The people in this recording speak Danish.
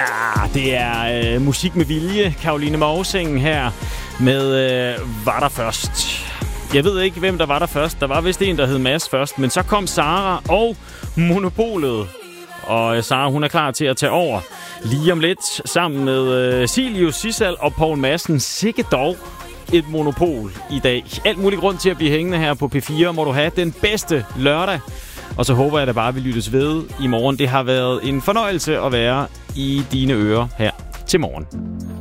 Det er musik med vilje. Caroline Mousing her med Var der først. Jeg ved ikke, hvem der var der først. Der var vist en, der hed Mads først. Men så kom Sara og Monopolet. Og Sara, hun er klar til at tage over lige om lidt. Sammen med Silius, Sissal og Poul Madsen. Sikke dog et monopol i dag. Alt muligt grund til at blive hængende her på P4. Må du have den bedste lørdag. Og så håber jeg da bare, at vi lyttes ved i morgen. Det har været en fornøjelse at være i dine ører her til morgen.